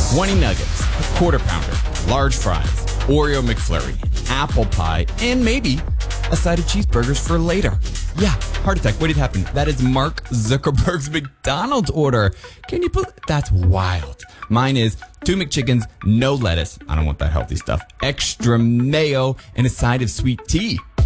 20 nuggets, quarter pounder, large fries, Oreo McFlurry, apple pie, and maybe a side of cheeseburgers for later. Yeah, heart attack. What did happen? That is Mark Zuckerberg's McDonald's order. Can you believe? That's wild. Mine is 2 McChickens, no lettuce. I don't want that healthy stuff. Extra mayo and a side of sweet tea.